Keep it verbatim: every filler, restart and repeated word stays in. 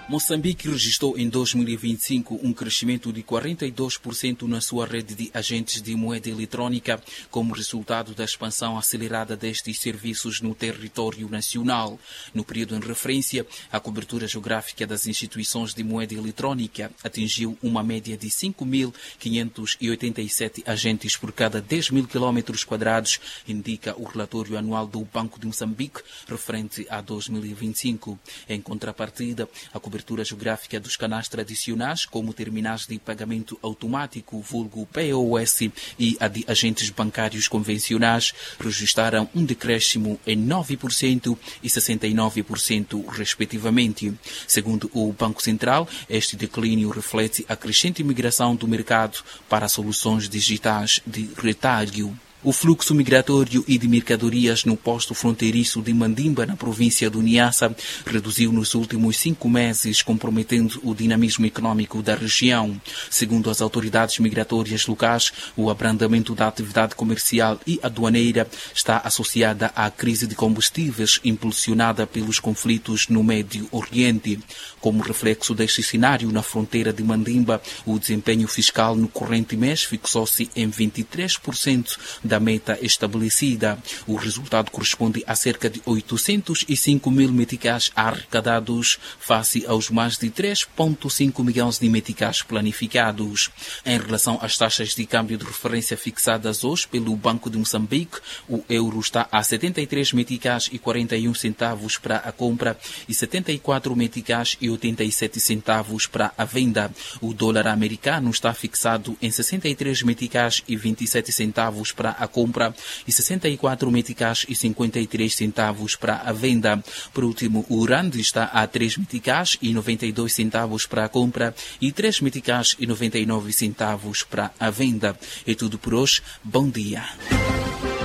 Moçambique registrou em dois mil e vinte e cinco um crescimento de quarenta e dois por cento na sua rede de agentes de moeda eletrônica, como resultado da expansão acelerada destes serviços no território nacional. No período em referência, a cobertura geográfica das instituições de moeda eletrônica atingiu uma média de cinco mil quinhentos e oitenta e sete agentes por cada dez mil quilômetros quadrados, indica o relatório anual do Banco de Moçambique, referente a dois mil e vinte e cinco. Em contrapartida, a cobertura cobertura geográfica dos canais tradicionais, como terminais de pagamento automático, vulgo P O S, e a de agentes bancários convencionais, registraram um decréscimo em nove por cento e sessenta e nove por cento, respectivamente. Segundo o Banco Central, este declínio reflete a crescente migração do mercado para soluções digitais de retalho. O fluxo migratório e de mercadorias no posto fronteiriço de Mandimba, na província do Niassa, reduziu nos últimos cinco meses, comprometendo o dinamismo econômico da região. Segundo as autoridades migratórias locais, o abrandamento da atividade comercial e aduaneira está associada à crise de combustíveis impulsionada pelos conflitos no Médio Oriente. Como reflexo deste cenário, na fronteira de Mandimba, o desempenho fiscal no corrente mês fixou-se em vinte e três por cento da meta estabelecida. O resultado corresponde a cerca de oitocentos e cinco mil meticais arrecadados, face aos mais de três vírgula cinco milhões de meticais planificados. Em relação às taxas de câmbio de referência fixadas hoje pelo Banco de Moçambique, o euro está a setenta e três meticais e quarenta e um centavos para a compra e setenta e quatro meticais e oitenta e sete centavos para a venda. O dólar americano está fixado em sessenta e três meticais e vinte e sete centavos para a compra e sessenta e quatro meticais e cinquenta e três centavos para a venda. Por último, o rand está a três meticais e noventa e dois centavos para a compra e três meticais e noventa e nove centavos para a venda. É tudo por hoje. Bom dia.